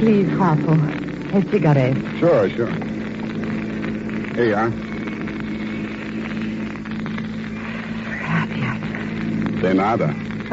Please, Harpo. A cigarette. Sure. Here you are. Gracias. De nada.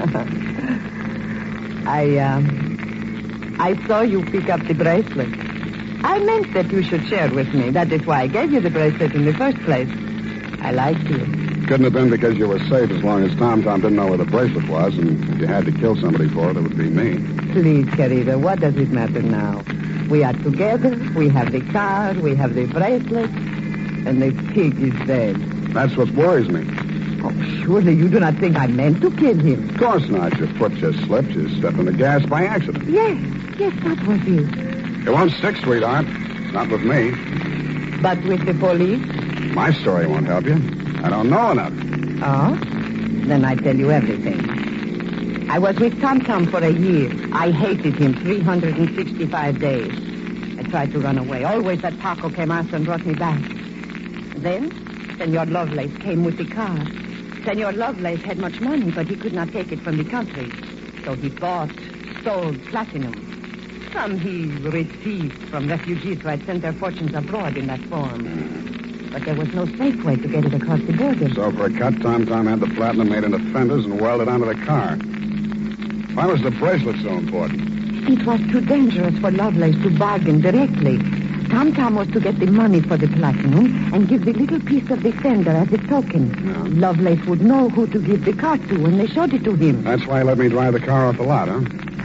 I saw you pick up the bracelet. I meant that you should share with me. That is why I gave you the bracelet in the first place. I liked you. Couldn't have been because you were safe as long as Tom didn't know where the bracelet was, and if you had to kill somebody for it, it would be me. Please, querida, what does it matter now? We are together, we have the car, we have the bracelet, and the pig is dead. That's what worries me. Oh, surely you do not think I meant to kill him. Of course not. Your foot just slipped. You stepped on the gas by accident. Yes, that was it. It won't stick, sweetheart. Not with me. But with the police? My story won't help you. I don't know enough. Oh? Then I tell you everything. I was with Tom for a year. I hated him 365 days. I tried to run away. Always that Paco came after and brought me back. Then, Senor Lovelace came with the car. Senor Lovelace had much money, but he could not take it from the country. So he stole platinum. Some he received from refugees who had sent their fortunes abroad in that form. But there was no safe way to get it across the border. So for a cut, Tom had the platinum made into fenders and welded onto the car. Why was the bracelet so important? It was too dangerous for Lovelace to bargain directly. Tom was to get the money for the platinum and give the little piece of the fender as a token. Yeah. Lovelace would know who to give the car to when they showed it to him. That's why he let me drive the car off the lot, huh?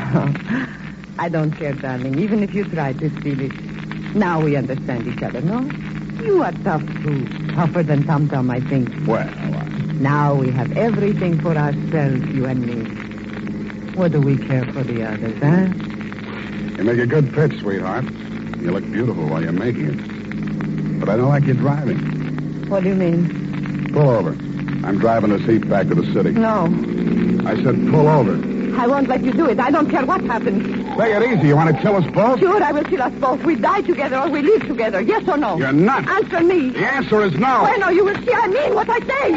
I don't care, darling, even if you tried to steal it. Now we understand each other, no? You are tough, too. Tougher than Tom, I think. Well, Now we have everything for ourselves, you and me. What do we care for the others, huh? You make a good pitch, sweetheart. You look beautiful while you're making it. But I don't like you driving. What do you mean? Pull over. I'm driving this heap back to the city. No. I said pull over. I won't let you do it. I don't care what happens. Take it easy. You want to kill us both? Sure, I will kill us both. We die together or we live together. Yes or no? You're nuts. Answer me. The answer is no. Bueno, you will see I mean what I say.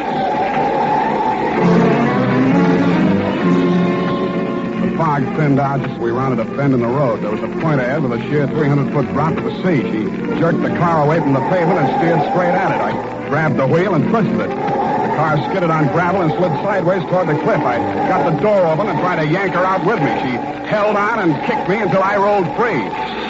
The fog thinned out just as we rounded a bend in the road. There was a point ahead with a sheer 300-foot drop to the sea. She jerked the car away from the pavement and steered straight at it. I grabbed the wheel and twisted it. The car skidded on gravel and slid sideways toward the cliff. I got the door open and tried to yank her out with me. She held on and kicked me until I rolled free.